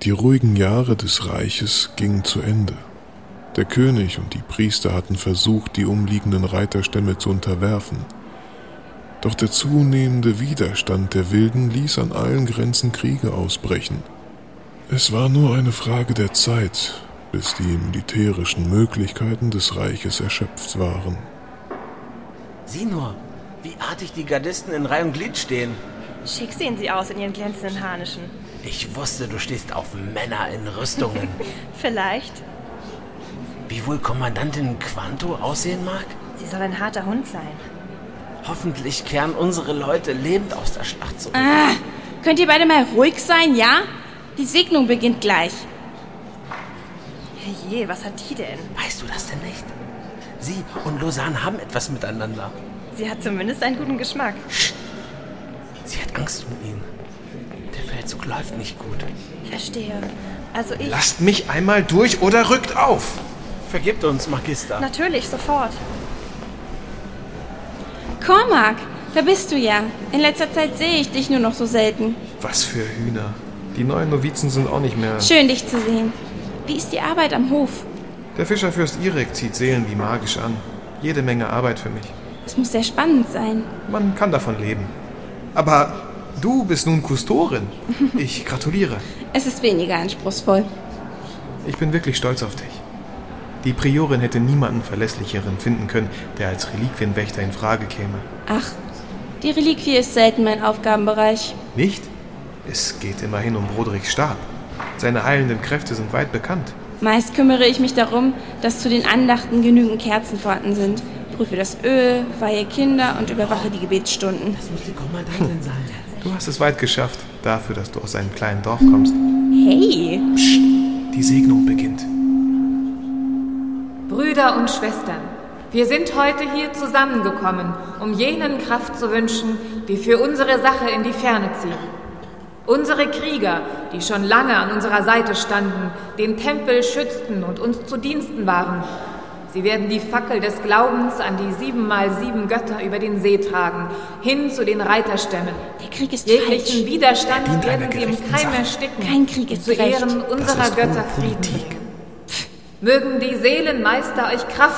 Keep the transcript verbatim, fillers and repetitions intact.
Die ruhigen Jahre des Reiches gingen zu Ende. Der König und die Priester hatten versucht, die umliegenden Reiterstämme zu unterwerfen. Doch der zunehmende Widerstand der Wilden ließ an allen Grenzen Kriege ausbrechen. Es war nur eine Frage der Zeit, bis die militärischen Möglichkeiten des Reiches erschöpft waren. Sieh nur, wie artig die Gardisten in Reihe und Glied stehen. Schick sehen sie aus in ihren glänzenden Harnischen. Ich wusste, du stehst auf Männer in Rüstungen. Vielleicht. Wie wohl Kommandantin Quanto aussehen mag? Sie soll ein harter Hund sein. Hoffentlich kehren unsere Leute lebend aus der Schlacht zurück. Ah, könnt ihr beide mal ruhig sein, ja? Die Segnung beginnt gleich. Herrje, was hat die denn? Weißt du das denn nicht? Sie und Lausanne haben etwas miteinander. Sie hat zumindest einen guten Geschmack. Psst. Sie hat Angst um ihn. Der Feldzug läuft nicht gut. Verstehe. Also ich... Lasst mich einmal durch oder rückt auf! Vergebt uns, Magister. Natürlich, sofort. Cormac, da bist du ja. In letzter Zeit sehe ich dich nur noch so selten. Was für Hühner. Die neuen Novizen sind auch nicht mehr... Schön, dich zu sehen. Wie ist die Arbeit am Hof? Der Fischerfürst Irek zieht Seelen wie magisch an. Jede Menge Arbeit für mich. Es muss sehr spannend sein. Man kann davon leben. Aber du bist nun Kustorin. Ich gratuliere. Es ist weniger anspruchsvoll. Ich bin wirklich stolz auf dich. Die Priorin hätte niemanden Verlässlicheren finden können, der als Reliquienwächter in Frage käme. Ach, die Reliquie ist selten mein Aufgabenbereich. Nicht? Es geht immerhin um Broderichs Stab. Seine heilenden Kräfte sind weit bekannt. Meist kümmere ich mich darum, dass zu den Andachten genügend Kerzen vorhanden sind. Prüfe das Öl, weihe Kinder und überwache die Gebetsstunden. Das muss die Kommandantin sein. Du hast es weit geschafft, dafür, dass du aus einem kleinen Dorf kommst. Hey! Psst, die Segnung beginnt. Brüder und Schwestern, wir sind heute hier zusammengekommen, um jenen Kraft zu wünschen, die für unsere Sache in die Ferne ziehen. Unsere Krieger, die schon lange an unserer Seite standen, den Tempel schützten und uns zu Diensten waren. Sie werden die Fackel des Glaubens an die sieben mal sieben Götter über den See tragen, hin zu den Reiterstämmen. Der Krieg ist Jeglichen falsch. Widerstand werden sie im Keim ersticken. Kein Krieg ist zu recht. Ehren unserer Götter Frieden bringen. Mögen die Seelenmeister euch Kraft